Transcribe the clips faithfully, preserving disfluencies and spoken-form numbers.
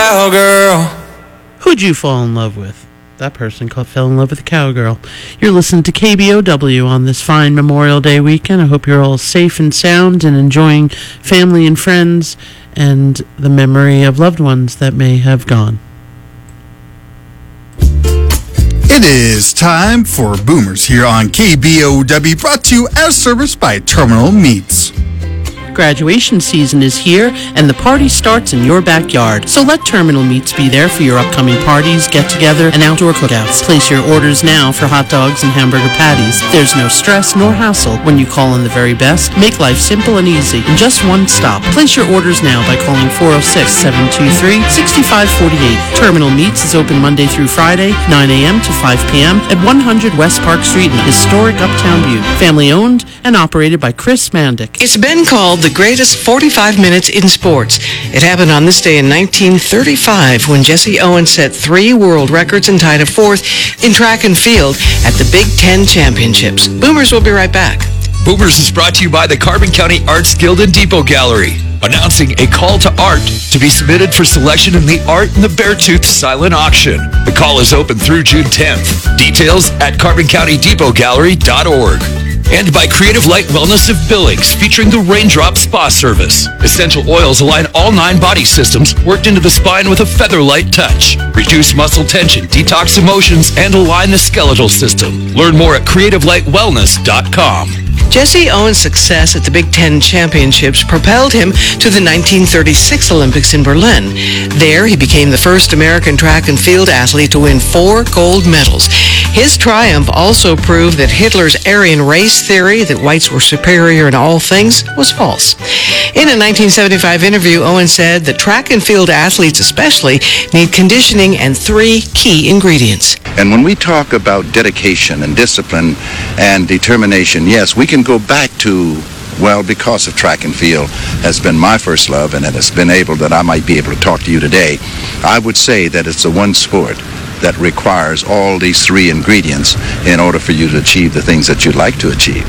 cowgirl. Who'd you fall in love with? That person called fell in love with a cowgirl. You're listening to K B O W on this fine Memorial Day weekend. I hope you're all safe and sound and enjoying family and friends and the memory of loved ones that may have gone. It is time for Boomers here on K B O W, brought to you as serviced by Terminal Meats. Graduation season is here, and the party starts in your backyard. So let Terminal Meats be there for your upcoming parties, get-together, and outdoor cookouts. Place your orders now for hot dogs and hamburger patties. There's no stress nor hassle when you call in the very best. Make life simple and easy in just one stop. Place your orders now by calling four oh six, seven two three, six five four eight. Terminal Meats is open Monday through Friday, nine a.m. to five p.m. at one hundred West Park Street in historic Uptown Butte. Family-owned and operated by Chris Mandick. It's been called the greatest forty-five minutes in sports. It happened on this day in nineteen thirty-five when Jesse Owens set three world records and tied a fourth in track and field at the Big Ten Championships. Boomers will be right back. Boomers is brought to you by the Carbon County Arts Guild and Depot Gallery, announcing a call to art to be submitted for selection in the Art in the Beartooth silent auction. The call is open through June tenth. Details at carbon county depot gallery dot org. And by Creative Light Wellness of Billings, featuring the Raindrop Spa Service. Essential oils align all nine body systems, worked into the spine with a feather-light touch. Reduce muscle tension, detox emotions, and align the skeletal system. Learn more at creative light wellness dot com. Jesse Owens' success at the Big Ten Championships propelled him to the nineteen thirty-six Olympics in Berlin. There, he became the first American track and field athlete to win four gold medals. His triumph also proved that Hitler's Aryan race theory that whites were superior in all things was false. In a nineteen seventy-five interview, Owens said that track and field athletes especially need conditioning and three key ingredients. And when we talk about dedication and discipline and determination, yes, we can go back to, well, because of track and field has been my first love, and it has been able that I might be able to talk to you today. I would say that it's the one sport that requires all these three ingredients in order for you to achieve the things that you'd like to achieve.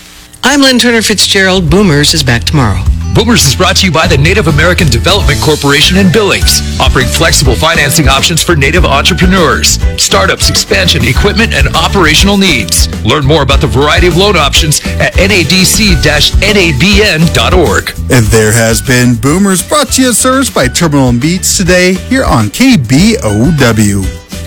I'm Lynn Turner Fitzgerald. Boomers is back tomorrow. Boomers is brought to you by the Native American Development Corporation in Billings, offering flexible financing options for Native entrepreneurs, startups, expansion, equipment, and operational needs. Learn more about the variety of loan options at N A D C N A B N dot org. And there has been Boomers, brought to you as service by Terminal Meats today here on K B O W.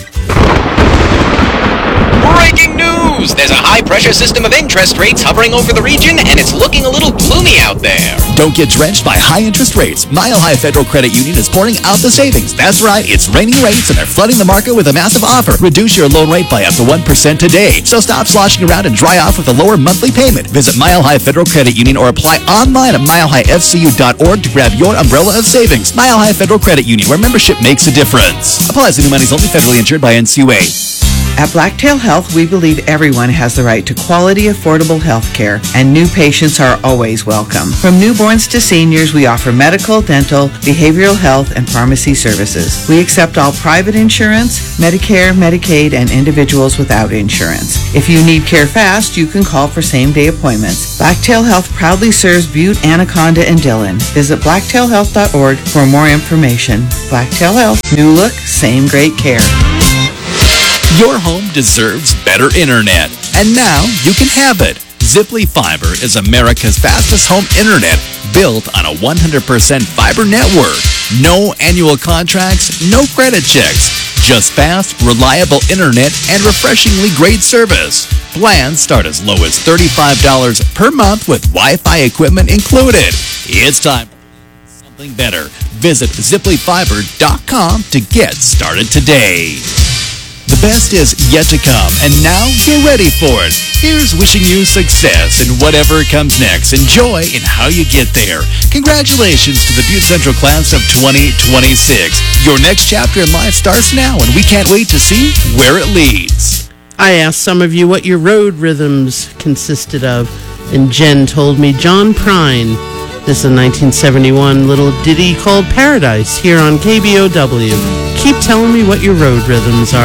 Breaking news! There's a high-pressure system of interest rates hovering over the region, and it's looking a little gloomy out there. Don't get drenched by high interest rates. Mile High Federal Credit Union is pouring out the savings. That's right, it's raining rates, and they're flooding the market with a massive offer. Reduce your loan rate by up to one percent today. So stop sloshing around and dry off with a lower monthly payment. Visit Mile High Federal Credit Union or apply online at mile high f c u dot org to grab your umbrella of savings. Mile High Federal Credit Union, where membership makes a difference. Applies to new monies only, federally insured by N C U A. At Blacktail Health, we believe everyone has the right to quality, affordable health care, and new patients are always welcome. From newborns to seniors, we offer medical, dental, behavioral health, and pharmacy services. We accept all private insurance, Medicare, Medicaid, and individuals without insurance. If you need care fast, you can call for same-day appointments. Blacktail Health proudly serves Butte, Anaconda, and Dillon. Visit blacktail health dot org for more information. Blacktail Health, new look, same great care. Your home deserves better internet, and now you can have it. Ziply Fiber is America's fastest home internet, built on a one hundred percent fiber network. No annual contracts, no credit checks. Just fast, reliable internet and refreshingly great service. Plans start as low as thirty-five dollars per month with Wi-Fi equipment included. It's time for something better. Visit ziply fiber dot com to get started today. The best is yet to come, and now you're ready for it. Here's wishing you success in whatever comes next. Enjoy in how you get there. Congratulations to the Butte Central class of twenty twenty-six. Your next chapter in life starts now, and we can't wait to see where it leads. I asked some of you what your road rhythms consisted of, and Jen told me John Prine. This is a nineteen seventy-one little ditty called Paradise here on K B O W. Keep telling me what your road rhythms are.